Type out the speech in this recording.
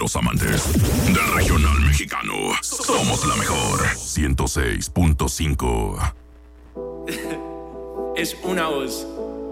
los amantes del regional mexicano. Somos la mejor 106.5. Es una voz.